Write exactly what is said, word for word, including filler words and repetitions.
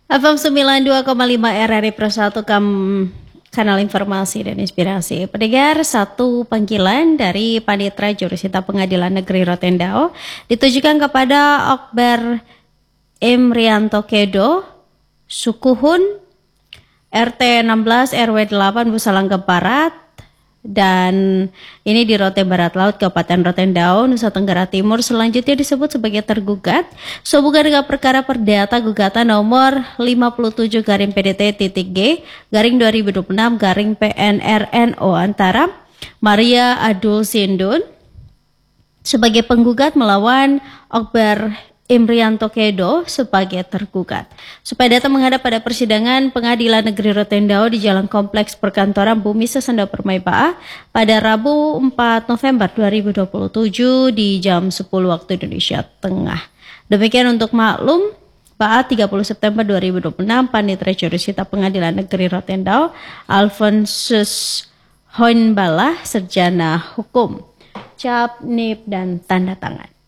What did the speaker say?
F M sembilan puluh dua koma lima R R I Persatu Kam Kanal Informasi dan Inspirasi. Pendengar, satu panggilan dari Panitra Jurusita Pengadilan Negeri Rotendao ditujukan kepada Okber Imrianto Kedo, Sukuhun, R T enam belas R W delapan Busalangga Barat, dan ini di Rote Barat Laut, Kabupaten Rotendao, Nusa Tenggara Timur. Selanjutnya disebut sebagai tergugat sehubungan dengan perkara perdata gugatan nomor lima puluh tujuh garing P D T titik G garing dua ribu dua puluh enam garing P N R N O antara Maria Adul Sindun sebagai penggugat melawan Okber Imrianto Kedo sebagai tergugat. Supaya datang menghadap pada persidangan Pengadilan Negeri Rotendao di Jalan Kompleks Perkantoran Bumi Sesenda Permai Baa pada Rabu empat November dua ribu dua puluh tujuh di jam sepuluh waktu Indonesia Tengah. Demikian untuk maklum, Baa tiga puluh September dua ribu dua puluh enam, Panitra Jurusita Pengadilan Negeri Rotendao, Alfonsus Hoinbala, Sarjana Hukum, cap, nip, dan tanda tangan.